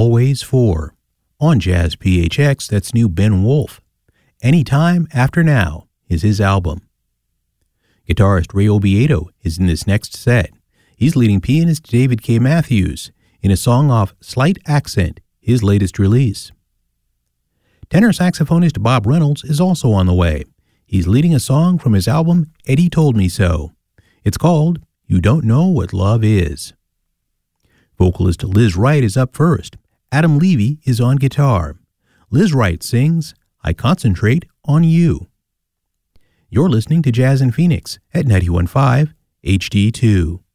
Always 4. On Jazz PHX, that's new Ben Wolf. Anytime After Now is his album. Guitarist Ray Obiedo is in this next set. He's leading pianist David K. Matthews in a song off Slight Accent, his latest release. Tenor saxophonist Bob Reynolds is also on the way. He's leading a song from his album Eddie Told Me So. It's called You Don't Know What Love Is. Vocalist Liz Wright is up first. Adam Levy is on guitar. Liz Wright sings, I Concentrate on You. You're listening to Jazz in Phoenix at 91.5 HD2.